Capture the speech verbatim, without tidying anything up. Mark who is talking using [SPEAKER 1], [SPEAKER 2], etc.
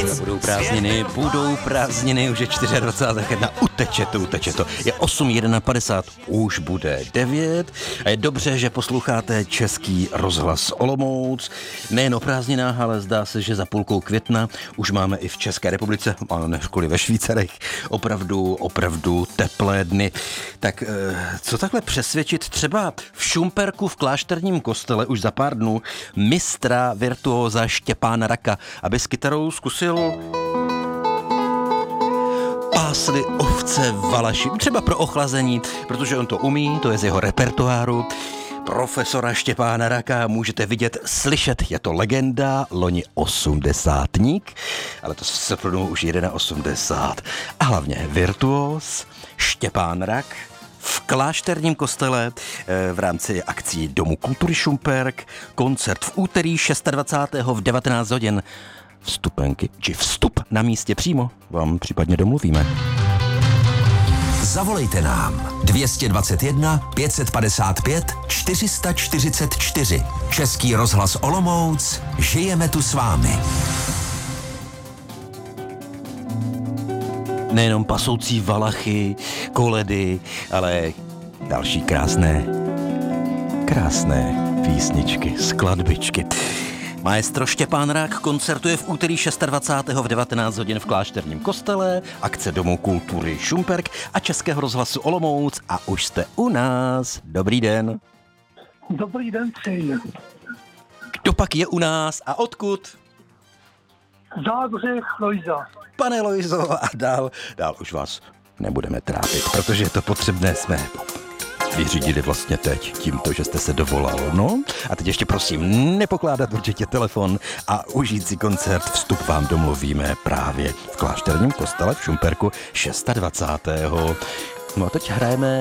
[SPEAKER 1] Budou prázdniny, budou prázdniny, už je dvacátého čtvrtého uteče to, uteče to. Je osm padesát jedna, už bude devět a je dobře, že posloucháte Český rozhlas Olomouc. Nejen o prázdninách, ale zdá se, že za půlkou května už máme i v České republice, ale ne kvůli ve Švýcarech, opravdu, opravdu teplé dny. Tak co takhle přesvědčit třeba v Šumperku v klášterním kostele už za pár dnů mistra virtuóza Štěpána Raka, aby s kytarou zkusil pásli ovce Valaši, třeba pro ochlazení, protože on to umí, to je z jeho repertoáru. Profesora Štěpána Raka můžete vidět, slyšet, je to legenda, loni osmdesátník, ale to se plnou už osmdesát jedna. A hlavně virtuóz Štěpán Rak v klášterním kostele v rámci akcí Domu kultury Šumperk, koncert v úterý dvacátého šestého v devatenáct hodin. Vstupenky či vstup na místě přímo vám případně domluvíme.
[SPEAKER 2] Zavolejte nám dvě dvacet jedna pět padesát pět čtyři sta čtyřicet čtyři. Český rozhlas Olomouc, žijeme tu s vámi.
[SPEAKER 1] Nejenom pasoucí valachy, koledy, ale další krásné, krásné písničky, skladbičky. Maestro Štěpán Rak koncertuje v úterý dvacátého šestého v devatenáct hodin v klášterním kostele, akce Domu kultury Šumperk a Českého rozhlasu Olomouc a už jste u nás. Dobrý den.
[SPEAKER 3] Dobrý den přeji.
[SPEAKER 1] Kdo pak je u nás a odkud?
[SPEAKER 3] Zágořech Lojza.
[SPEAKER 1] Pane Lojzo, a dál, dál už vás nebudeme trápit, protože to potřebné jsme vyřídili vlastně teď tímto, že jste se dovolal. No a teď ještě prosím nepokládat určitě telefon a užít si koncert. Vstup vám domluvíme právě v klášterním kostele v Šumperku dvacátého šestého No a teď hrajeme